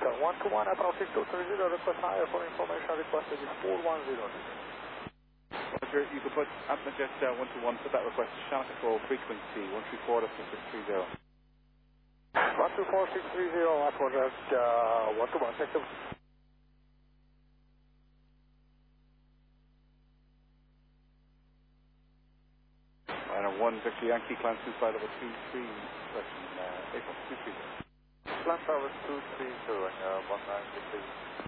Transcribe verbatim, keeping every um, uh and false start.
So one two one, Apollo six two three zero, request higher for information requested is four one zero. Roger, you can put AtmaJet uh, one two one, put that request to channel control frequency one three four six six three zero. one two four six three zero, AtmaJet uh, one two one, check the... And one Victor Yankee, climb two five level two three, question uh, eight one two three zero. Climb tower two three zero, uh, one nine six eight.